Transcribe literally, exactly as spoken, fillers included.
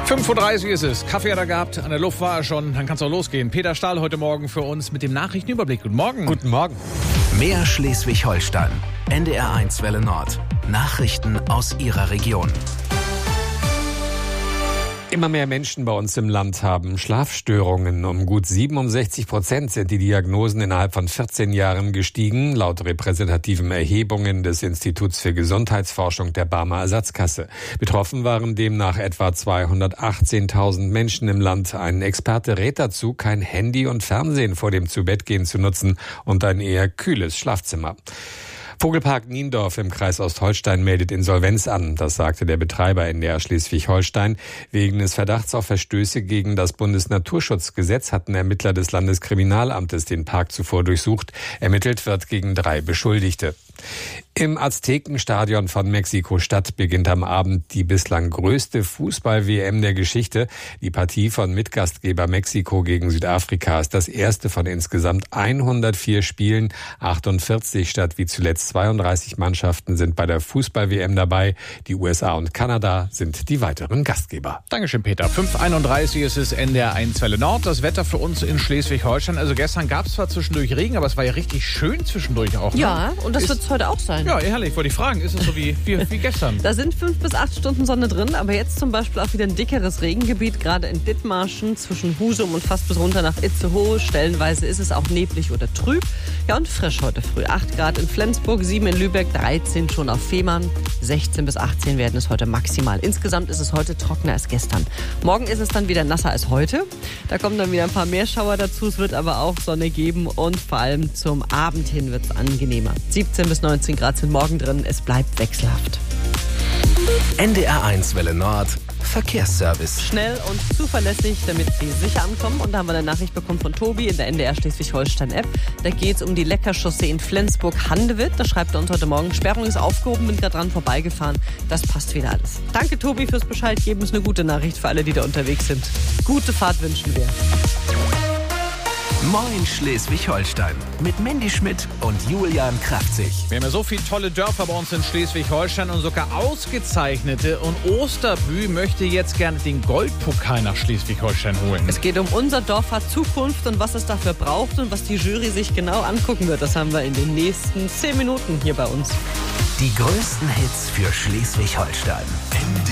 fünf Uhr dreißig ist es. Kaffee hat er gehabt, an der Luft war er schon. Dann kann es auch losgehen. Peter Stahl heute Morgen für uns mit dem Nachrichtenüberblick. Guten Morgen. Guten Morgen. Mehr Schleswig-Holstein. N D R eins Welle Nord. Nachrichten aus Ihrer Region. Immer mehr Menschen bei uns im Land haben Schlafstörungen. Um gut siebenundsechzig Prozent sind die Diagnosen innerhalb von vierzehn Jahren gestiegen, laut repräsentativen Erhebungen des Instituts für Gesundheitsforschung der Barmer Ersatzkasse. Betroffen waren demnach etwa zweihundertachtzehntausend Menschen im Land. Ein Experte rät dazu, kein Handy und Fernsehen vor dem Zubettgehen zu nutzen und ein eher kühles Schlafzimmer. Vogelpark Niendorf im Kreis Ostholstein meldet Insolvenz an. Das sagte der Betreiber N D R Schleswig-Holstein. Wegen des Verdachts auf Verstöße gegen das Bundesnaturschutzgesetz hatten Ermittler des Landeskriminalamtes den Park zuvor durchsucht. Ermittelt wird gegen drei Beschuldigte. Im Aztekenstadion von Mexiko-Stadt beginnt am Abend die bislang größte Fußball-W M der Geschichte. Die Partie von Mitgastgeber Mexiko gegen Südafrika ist das erste von insgesamt hundertvier Spielen. achtundvierzig statt wie zuletzt zweiunddreißig Mannschaften sind bei der Fußball-W M dabei. Die U S A und Kanada sind die weiteren Gastgeber. Dankeschön, Peter. fünf Uhr einunddreißig ist es, N D R eins Welle Nord. Das Wetter für uns in Schleswig-Holstein. Also gestern gab es zwar zwischendurch Regen, aber es war ja richtig schön zwischendurch auch. Ne? Ja, und das ist, wird es heute auch sein. Ja, ehrlich, wollte ich fragen. Ist es so wie, wie, wie gestern? Da sind fünf bis acht Stunden Sonne drin, aber jetzt zum Beispiel auch wieder ein dickeres Regengebiet, gerade in Dithmarschen zwischen Husum und fast bis runter nach Itzehoe. Stellenweise ist es auch neblig oder trüb. Ja, und frisch heute früh. acht Grad in Flensburg, sieben in Lübeck, dreizehn schon auf Fehmarn. sechzehn bis achtzehn werden es heute maximal. Insgesamt ist es heute trockener als gestern. Morgen ist es dann wieder nasser als heute. Da kommen dann wieder ein paar mehr Schauer dazu. Es wird aber auch Sonne geben und vor allem zum Abend hin wird es angenehmer. siebzehn bis neunzehn Grad sind morgen drin. Es bleibt wechselhaft. N D R eins Welle Nord. Verkehrsservice. Schnell und zuverlässig, damit Sie sicher ankommen. Und da haben wir eine Nachricht bekommen von Tobi in der N D R Schleswig-Holstein-App. Da geht es um die Leckerchaussee in Flensburg-Handewitt. Da schreibt er uns heute Morgen, Sperrung ist aufgehoben, bin gerade dran vorbeigefahren. Das passt wieder alles. Danke, Tobi, fürs Bescheid geben. Ist eine gute Nachricht für alle, die da unterwegs sind. Gute Fahrt wünschen wir. Moin Schleswig-Holstein mit Mandy Schmidt und Julian Kraftzig. Wir haben ja so viele tolle Dörfer bei uns in Schleswig-Holstein und sogar ausgezeichnete. Und Osterbü möchte jetzt gerne den Goldpokal nach Schleswig-Holstein holen. Es geht um unser Dorf hat Zukunft und was es dafür braucht und was die Jury sich genau angucken wird. Das haben wir in den nächsten zehn Minuten hier bei uns. Die größten Hits für Schleswig-Holstein.